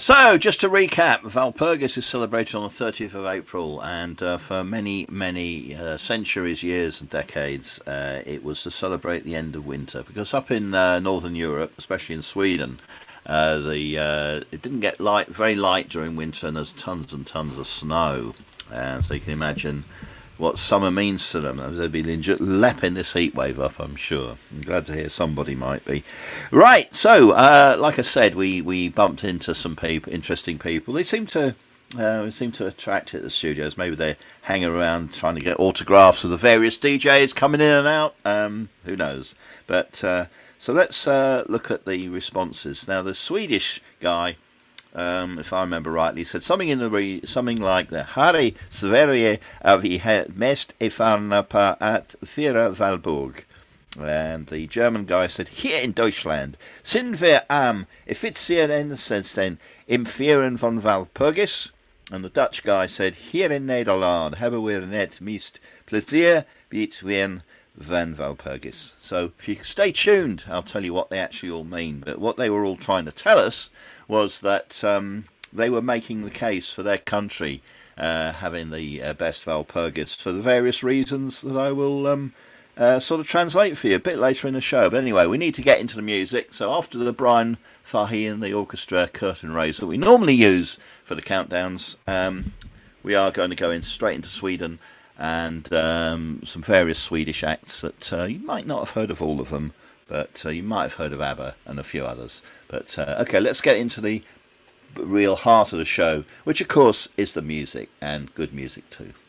So, just to recap, Walpurgis is celebrated on the 30th of April, and for many, many centuries, years, and decades, it was to celebrate the end of winter. Because up in northern Europe, especially in Sweden, it didn't get very light during winter, and there's tons and tons of snow. So you can imagine what summer means to them. They'll be lapping this heat wave up, I'm sure. I'm glad to hear somebody might be. Right, so, like I said, we bumped into some interesting people. They seem to attract at the studios. Maybe they hang around trying to get autographs of the various DJs coming in and out. Who knows? But, so let's look at the responses. Now, the Swedish guy, if I remember rightly, said something like the Här Sverige är vi mest erfarna på att fira Valborg. And the German guy said, here in Deutschland sind wir am efficientesten im Feiern von Walpurgis. And the Dutch guy said, here in Nederland hebben we net meest plezier between Van Walpurgis. So if you stay tuned, I'll tell you what they actually all mean. But what they were all trying to tell us was that they were making the case for their country having the best Walpurgis for the various reasons that I will sort of translate for you a bit later in the show. But anyway, we need to get into the music. So after the Brian Fahey and the orchestra curtain raise that we normally use for the countdowns, we are going to go straight into Sweden and some various Swedish acts that you might not have heard of all of them, but you might have heard of ABBA and a few others. But okay, let's get into the real heart of the show, which of course is the music, and good music too.